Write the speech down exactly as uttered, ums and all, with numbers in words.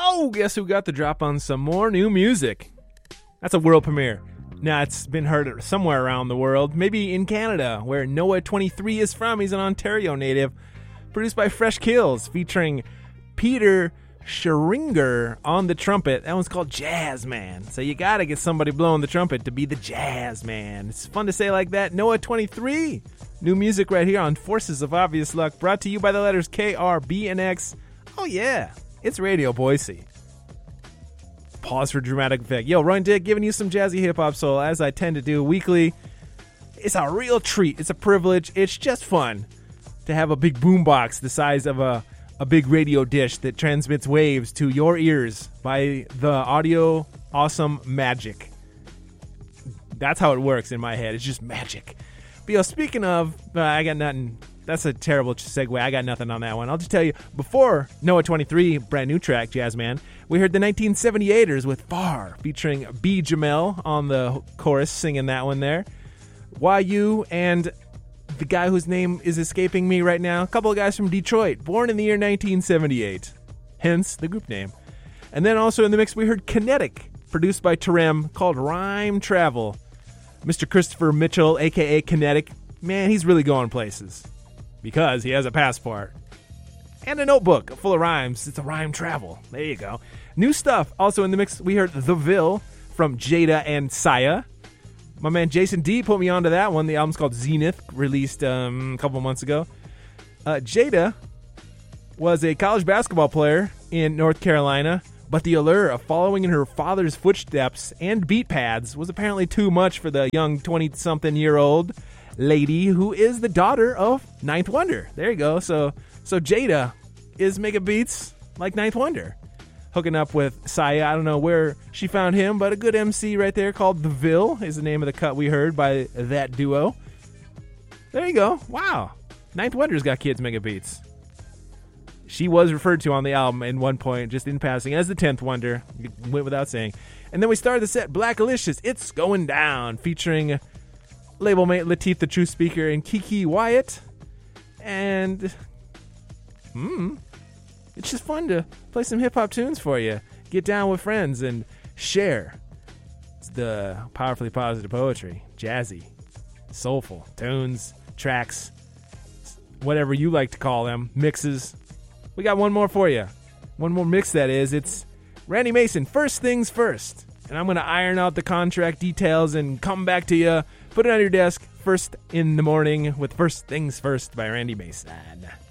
Oh, guess who got the drop on some more new music? That's a world premiere. Now, it's been heard somewhere around the world, maybe in Canada, where Noah twenty-three is from. He's an Ontario native. Produced by Fresh Kills, featuring Peter Scheringer on the trumpet. That one's called Jazz Man. So you gotta get somebody blowing the trumpet to be the Jazz Man. It's fun to say like that. Noah twenty-three. New music right here on Forces of Obvious Luck, brought to you by the letters K, R, B, and X. Oh yeah, it's Radio Boise. Pause for dramatic effect. Yo, Roy and Dick giving you some jazzy hip-hop soul, as I tend to do weekly. It's a real treat. It's a privilege. It's just fun to have a big boombox the size of a, a big radio dish that transmits waves to your ears by the audio awesome magic. That's how it works in my head. It's just magic. But yo, speaking of, uh, I got nothing. That's a terrible segue. I got nothing on that one. I'll just tell you, before Noah twenty-three, brand new track, Jazz Man, we heard the nineteen seventy-eighters with Far, featuring B. Jamel on the chorus, singing that one there. Y U and the guy whose name is escaping me right now, a couple of guys from Detroit, born in the year nineteen seventy-eight, hence the group name. And then also in the mix we heard Kinetic, produced by Terem, called Rhyme Travel. Mister Christopher Mitchell, a k a. Kinetic, man, he's really going places, because he has a passport and a notebook full of rhymes. It's a rhyme travel. There you go. New stuff also in the mix. We heard The Ville from Jada and Saya. My man Jason D put me onto that one. The album's called Zenith, released um, a couple months ago. Uh, Jada was a college basketball player in North Carolina, but the allure of following in her father's footsteps and beat pads was apparently too much for the young twenty-something-year-old lady who is the daughter of Ninth Wonder. There you go. So, so Jada is making beats like Ninth Wonder, hooking up with Saya. I don't know where she found him, but a good M C right there called The Ville is the name of the cut we heard by that duo. There you go. Wow. Ninth Wonder's got kids making beats. She was referred to on the album at one point, just in passing, as the tenth Wonder. It went without saying. And then we started the set, Black Alicious, It's Going Down, featuring label mate Lateef the True Speaker and Kiki Wyatt. And, hmm, it's just fun to play some hip-hop tunes for you. Get down with friends and share. It's the powerfully positive poetry. Jazzy, soulful tunes, tracks, whatever you like to call them, mixes. We got one more for you. One more mix, that is. It's Randy Mason, First Things First. And I'm going to iron out the contract details and come back to you. Put it on your desk first in the morning with First Things First by Randy Mason.